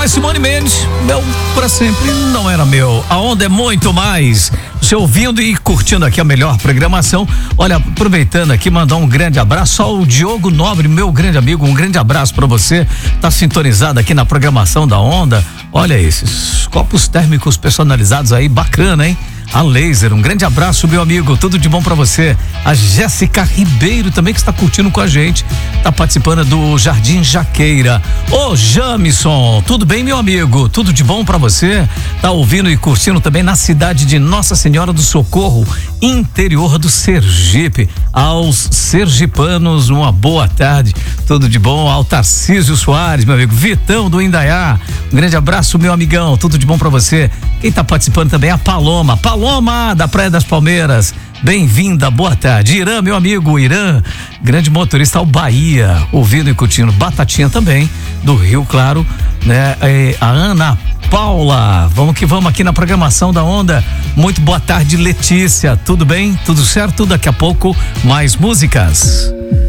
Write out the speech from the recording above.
mais Simone Mendes, meu pra sempre não era meu. A onda é muito mais. Você ouvindo e curtindo aqui a melhor programação. Olha, aproveitando aqui, mandar um grande abraço ao Diogo Nobre, meu grande amigo, um grande abraço pra você. Tá sintonizado aqui na programação da onda. Olha esses copos térmicos personalizados aí, bacana, hein? A Laser, um grande abraço, meu amigo, tudo de bom pra você. A Jéssica Ribeiro também, que está curtindo com a gente, tá participando do Jardim Jaqueira. Ô Jamison, tudo bem, meu amigo? Tudo de bom pra você? Tá ouvindo e curtindo também na cidade de Nossa Senhora do Socorro, interior do Sergipe. Aos sergipanos, uma boa tarde, tudo de bom. Ao Tarcísio Soares, meu amigo, Vitão do Indaiá, um grande abraço, meu amigão, tudo de bom pra você. Quem tá participando também é a Paloma da Praia das Palmeiras, bem-vinda, boa tarde. Irã, meu amigo, Irã, grande motorista ao Bahia, ouvindo e curtindo. Batatinha também, do Rio Claro, né? A Ana Paula, vamos que vamos aqui na programação da onda. Muito boa tarde, Letícia, tudo bem? Tudo certo? Daqui a pouco mais músicas.